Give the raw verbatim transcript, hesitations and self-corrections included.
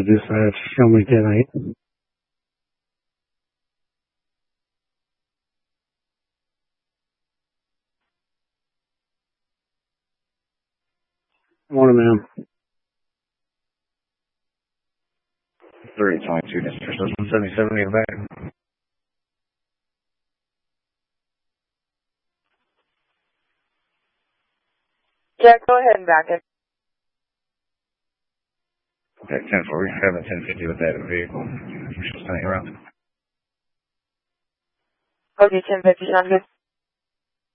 to decide to show me tonight. Morning, ma'am. three twenty-two, District one seventy-seven, in the back. Jack, go ahead and back it. Okay, ten four, we're having ten fifty with that vehicle. We're just turning around. Okay, ten fifty, sounds good.